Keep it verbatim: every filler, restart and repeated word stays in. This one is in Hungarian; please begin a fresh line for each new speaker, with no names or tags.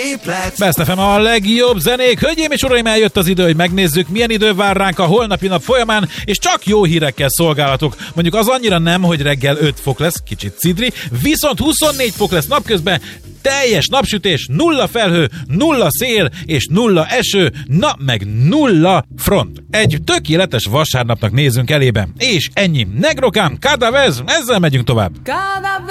Képlet.
Best ef em a legjobb zenék. Hölgyeim és uraim, eljött az idő, hogy megnézzük, milyen idő vár ránk a holnapi nap folyamán, és csak jó hírekkel szolgálatok. Mondjuk az annyira nem, hogy reggel öt fok lesz, kicsit cidri, viszont huszonnégy fok lesz napközben, teljes napsütés, nulla felhő, nulla szél és nulla eső, na meg nulla front. Egy tökéletes vasárnapnak nézünk elébe. És ennyi. Negrokám, Kadavez, ezzel megyünk tovább.